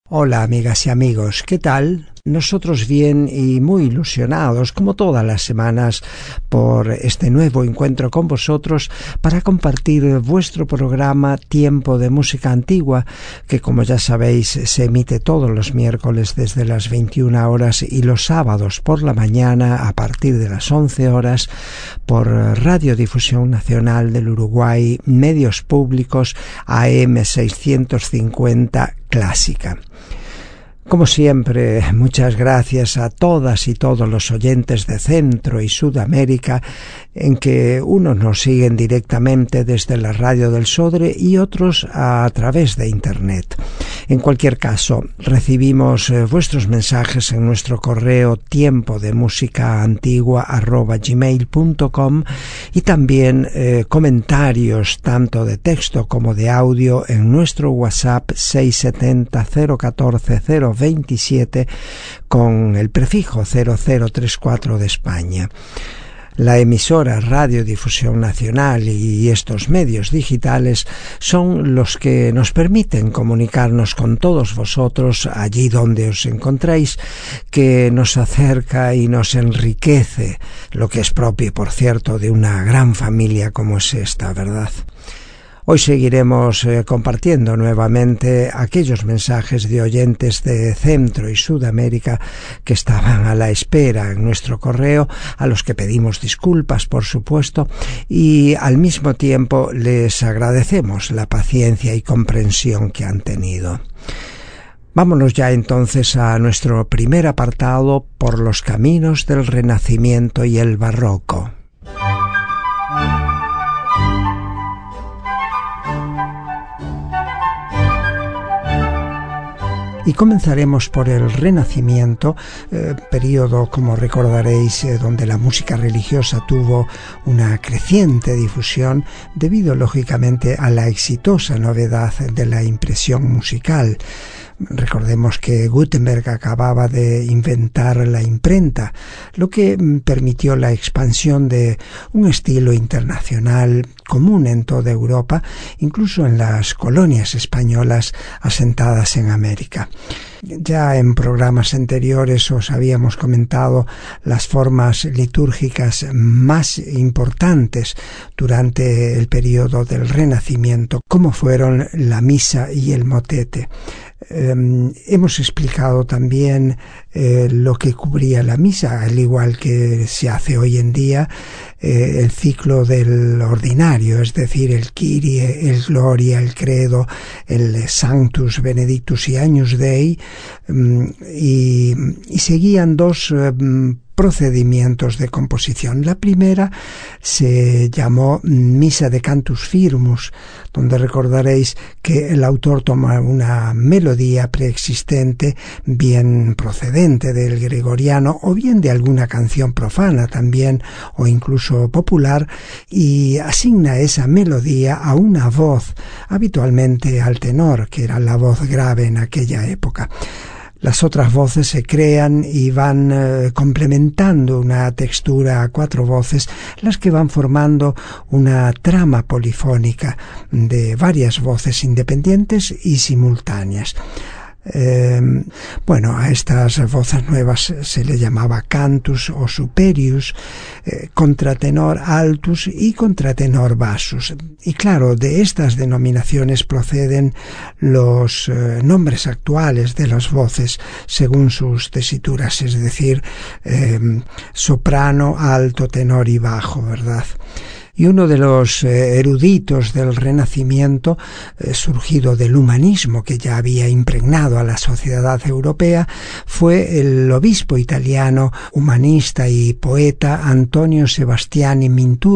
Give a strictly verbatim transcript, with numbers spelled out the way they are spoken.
Hola amigas y amigos, ¿qué tal? Nosotros bien y muy ilusionados, como todas las semanas, por este nuevo encuentro con vosotros para compartir vuestro programa Tiempo de Música Antigua, que como ya sabéis se emite todos los miércoles desde las veintiuna horas y los sábados por la mañana a partir de las once horas por Radiodifusión Nacional del Uruguay, Medios Públicos, A M seiscientos cincuenta Clásica. Como siempre, muchas gracias a todas y todos los oyentes de Centro y Sudamérica, en que unos nos siguen directamente desde la radio del Sodre y otros a través de Internet. En cualquier caso, recibimos eh, vuestros mensajes en nuestro correo tiempo de música antigua arroba gmail punto com y también eh, comentarios tanto de texto como de audio en nuestro WhatsApp seis siete cero cero uno cuatro cero veintisiete con el prefijo cero cero tres cuatro de España. La emisora Radiodifusión Nacional y estos medios digitales son los que nos permiten comunicarnos con todos vosotros allí donde os encontráis, que nos acerca y nos enriquece, lo que es propio, por cierto, de una gran familia como es esta, ¿verdad? Hoy seguiremos eh, compartiendo nuevamente aquellos mensajes de oyentes de Centro y Sudamérica que estaban a la espera en nuestro correo, a los que pedimos disculpas, por supuesto, y al mismo tiempo les agradecemos la paciencia y comprensión que han tenido. Vámonos ya entonces a nuestro primer apartado, por los caminos del Renacimiento y el Barroco. Y comenzaremos por el Renacimiento, eh, periodo, como recordaréis, eh, donde la música religiosa tuvo una creciente difusión debido, lógicamente, a la exitosa novedad de la impresión musical. Recordemos que Gutenberg acababa de inventar la imprenta, lo que permitió la expansión de un estilo internacional común en toda Europa, incluso en las colonias españolas asentadas en América. Ya en programas anteriores os habíamos comentado las formas litúrgicas más importantes durante el periodo del Renacimiento, como fueron la misa y el motete. Eh, hemos explicado también eh, lo que cubría la misa, al igual que se hace hoy en día eh, el ciclo del ordinario, es decir, el Kyrie, el Gloria, el Credo, el Sanctus, Benedictus y Agnus Dei, um, y, y seguían dos um, procedimientos de composición. La primera se llamó Misa de Cantus Firmus, donde recordaréis que el autor toma una melodía preexistente, bien procedente del gregoriano o bien de alguna canción profana también, o incluso popular, y asigna esa melodía a una voz, habitualmente al tenor, que era la voz grave en aquella época. Las otras voces se crean y van eh, complementando una textura a cuatro voces, las que van formando una trama polifónica de varias voces independientes y simultáneas. Eh, bueno, a estas voces nuevas se le llamaba cantus o superius, eh, contratenor altus y contratenor bassus. Y claro, de estas denominaciones proceden los eh, nombres actuales de las voces según sus tesituras, es decir, eh, soprano, alto, tenor y bajo, ¿verdad? Y uno de los eh, eruditos del Renacimiento, eh, surgido del humanismo que ya había impregnado a la sociedad europea, fue el obispo italiano, humanista y poeta Antonio Sebastiani Minturo,